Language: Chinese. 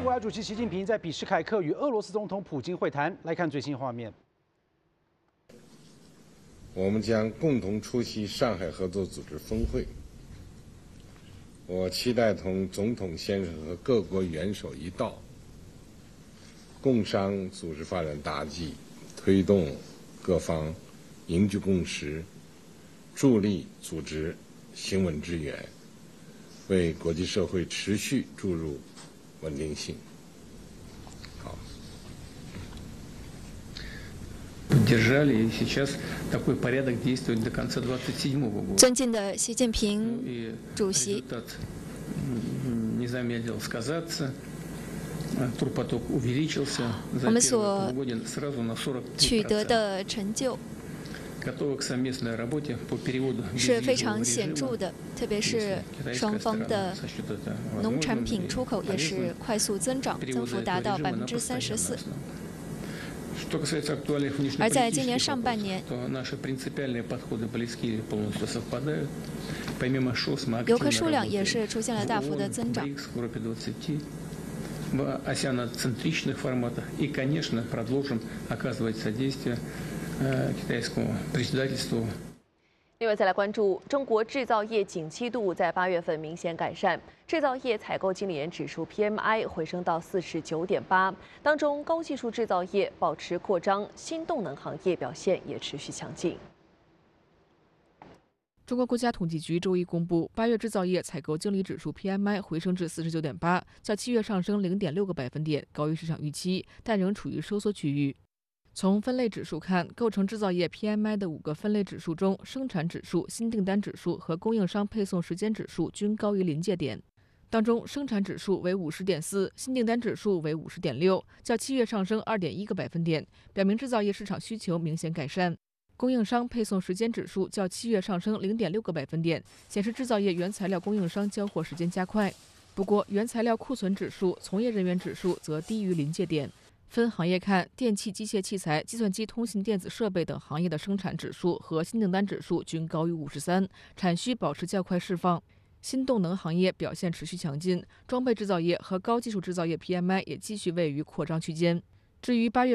国家主席习近平在比什凯克与俄罗斯总统普京会谈。来看最新画面。 我们将共同出席上海合作组织峰会。我期待同总统先生和各国元首一道，共商组织发展大计，推动各方凝聚共识，助力组织行稳致远，为国际社会持续注入稳定性。好。 尊敬的习近平主席，我们所取得的成就是非常显著的，特别是双方的农产品出口也是快速增长，增幅达到34%。而在今年上半年，游客数量也是出现了大幅的增长。 另外，再来关注中国制造业景气度在8月份明显改善，制造业采购经理人指数 PMI 回升到49.8，当中高技术制造业保持扩张，新动能行业表现也持续强劲。 中国国家统计局周一公布，8月制造业采购经理指数 PMI 回升至49.8，较7月上升0.6个百分点，高于市场预期，但仍处于收缩区域。从分类指数看，构成制造业 PMI 的5个分类指数中，生产指数、新订单指数和供应商配送时间指数均高于临界点。当中，生产指数为50.4，新订单指数为50.6，较7月上升2.1个百分点，表明制造业市场需求明显改善。供应商配送时间指数较7月上升0.6个百分点，显示制造业原材料供应商交货时间加快。不过，原材料库存指数、从业人员指数则低于临界点。分行业看，电气、机械器材、计算机、通信、电子设备等行业的生产指数和新订单指数均高于53，产需保持较快释放。新动能行业表现持续强劲，装备制造业和高技术制造业 PMI 也继续位于扩张区间。至于8月